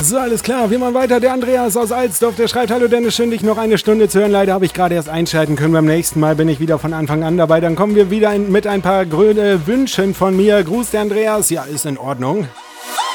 So, alles klar, wir machen weiter. Der Andreas aus Alsdorf, der schreibt: Hallo Dennis, schön dich noch eine Stunde zu hören. Leider habe ich gerade erst einschalten können. Beim nächsten Mal bin ich wieder von Anfang an dabei. Dann kommen wir wieder mit ein paar grüne Wünschen von mir. Gruß, der Andreas. Ja, ist in Ordnung.